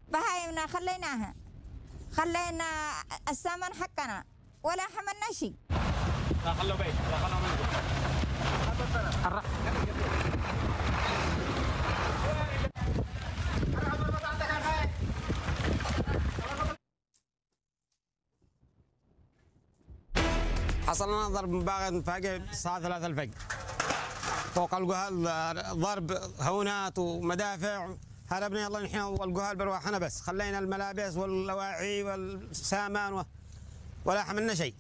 بهايمنا خليناها، خلينا الثمن حقنا ولا حملنا شيء. لا خلوا بيت، لا خلوا منه. حصل لنا ضرب مباغت فجأة الساعة 3 الفجر فوق الجهال، ضرب هونات ومدافع. هربنا يلا نحن والجهال برواحنا، بس خلينا الملابس واللواعي والسامان ولا حملنا شيء.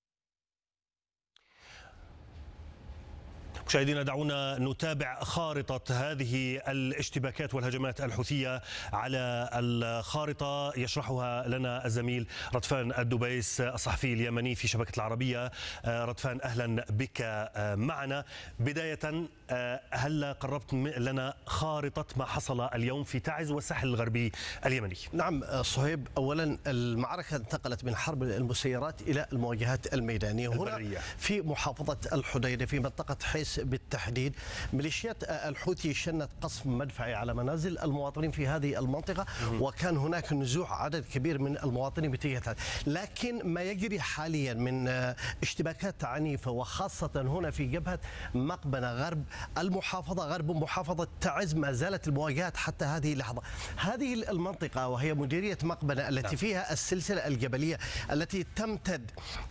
مشاهدينا دعونا نتابع خارطة هذه الاشتباكات والهجمات الحوثية. على الخارطة يشرحها لنا الزميل رضفان الدبيس الصحفي اليمني في شبكة العربية. رضفان أهلا بك معنا. بداية هل قربت لنا خارطة ما حصل اليوم في تعز والساحل الغربي اليمني؟ نعم صهيب، أولا المعركة انتقلت من حرب المسيرات إلى المواجهات الميدانية هنا في محافظة الحديدة في منطقة حيس بالتحديد. ميليشيات الحوثي شنت قصف مدفعي على منازل المواطنين في هذه المنطقة، وكان هناك نزوح عدد كبير من المواطنين باتجاهها. لكن ما يجري حاليا من اشتباكات عنيفة وخاصة هنا في جبهة مقبنة غرب المحافظة، غرب محافظة تعز، ما زالت المواجهات حتى هذه اللحظة. هذه المنطقة وهي مديرية مقبنة التي فيها السلسلة الجبلية التي تمتد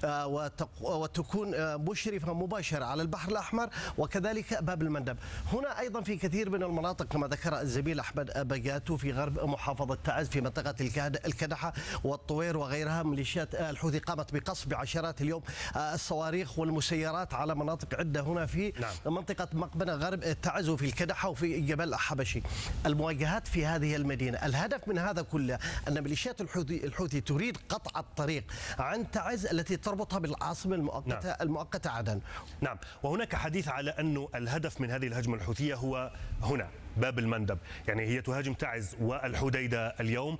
وتكون مشرفة مباشرة على البحر الأحمر وكذلك باب المندب. هنا أيضا في كثير من المناطق كما ذكر الزميل أحمد بقاتو في غرب محافظة تعز في منطقة الكدحة والطوير وغيرها، ميليشيات الحوثي قامت بقصف بعشرات اليوم الصواريخ والمسيرات على مناطق عدة هنا في منطقة مقبنة غرب تعز وفي الكدحة وفي جبل حبشي. المواجهات في هذه المدينة، الهدف من هذا كله أن ميليشيات الحوثي تريد قطع الطريق عن تعز التي تربطها بالعاصمة المؤقتة عدن. نعم، وهناك حديث على أنه الهدف من هذه الهجمة الحوثية هو هنا باب المندب، يعني هي تهاجم تعز والحديدة اليوم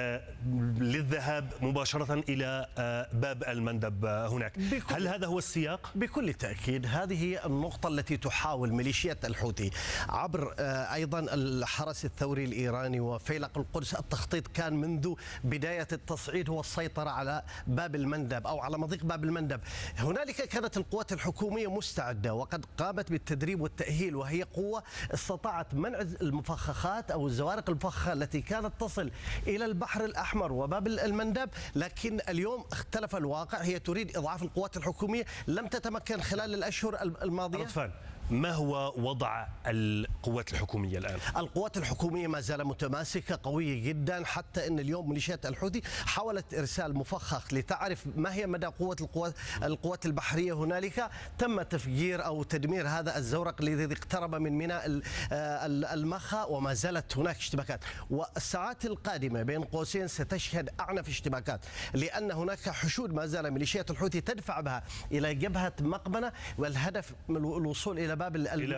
للذهاب مباشرة إلى باب المندب هناك. هل هذا هو السياق؟ بكل تأكيد هذه هي النقطة التي تحاول ميليشيات الحوثي عبر أيضا الحرس الثوري الإيراني وفيلق القدس. التخطيط كان منذ بداية التصعيد هو السيطرة على باب المندب أو على مضيق باب المندب. هنالك كانت القوات الحكومية مستعدة وقد قامت بالتدريب والتأهيل، وهي قوة استطاعت منع المفخخات أو الزوارق المفخخة التي كانت تصل إلى البحر الأحمر وباب المندب. لكن اليوم اختلف الواقع، هي تريد إضعاف القوات الحكومية، لم تتمكن خلال الأشهر الماضية. رضفان، ما هو وضع القوات الحكومية الآن؟ القوات الحكومية ما زالت متماسكة قوية جدا، حتى أن اليوم ميليشيات الحوثي حاولت إرسال مفخخ لتعرف ما هي مدى قوة القوات البحرية هنالك. تم تفجير أو تدمير هذا الزورق الذي اقترب من ميناء المخا، وما زالت هناك اشتباكات. والساعات القادمة بين قوسين ستشهد أعنف اشتباكات، لأن هناك حشود ما زال ميليشيات الحوثي تدفع بها إلى جبهة مقبنة، والهدف من الوصول إلى باب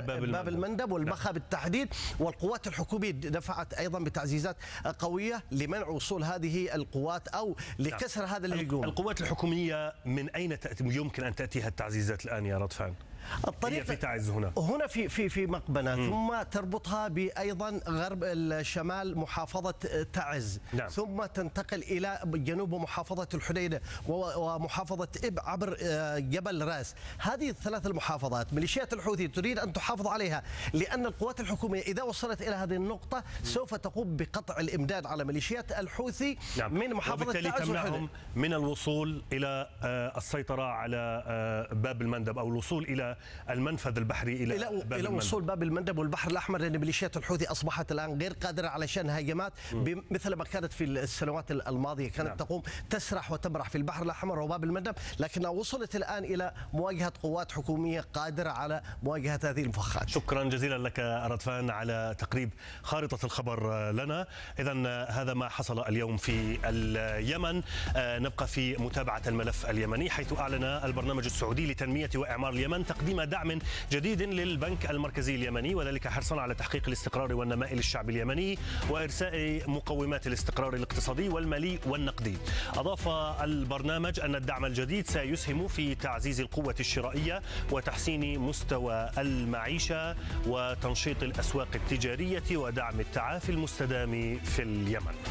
المندب والمخا بالتحديد. والقوات الحكومية دفعت أيضا بتعزيزات قوية لمنع وصول هذه القوات أو لكسر هذا الهجوم. القوات الحكومية من أين يمكن أن تأتيها التعزيزات الآن يا رضفان؟ الطريق في تعز هنا في مقبنة، ثم تربطها بأيضا غرب الشمال محافظة تعز، ثم تنتقل إلى جنوب محافظة الحديدة ومحافظة إب عبر جبل راس. هذه الثلاث المحافظات ميليشيات الحوثي تريد أن تحافظ عليها، لأن القوات الحكومية إذا وصلت إلى هذه النقطة سوف تقوم بقطع الإمداد على ميليشيات الحوثي من محافظة تعز، وبالتالي تمنعهم من الوصول إلى السيطرة على باب المندب أو الوصول إلى المنفذ البحري إلى وصول باب المندب والبحر الأحمر، لأن ميليشيات الحوثي أصبحت الآن غير قادرة على شن هجمات مثل ما كانت في السنوات الماضية. كانت تقوم تسرح وتمرح في البحر الأحمر وباب المندب، لكنها وصلت الآن إلى مواجهة قوات حكومية قادرة على مواجهة هذه المفخات. شكرا جزيلا لك رضفان على تقريب خارطة الخبر لنا. إذن هذا ما حصل اليوم في اليمن. نبقى في متابعة الملف اليمني، حيث أعلن البرنامج السعودي لتنمية وإعمار اليمن تقديم دعم جديد للبنك المركزي اليمني، وذلك حرصا على تحقيق الاستقرار والنماء للشعب اليمني وإرساء مقومات الاستقرار الاقتصادي والمالي والنقدي. أضاف البرنامج أن الدعم الجديد سيسهم في تعزيز القوة الشرائية وتحسين مستوى المعيشة وتنشيط الأسواق التجارية ودعم التعافي المستدام في اليمن.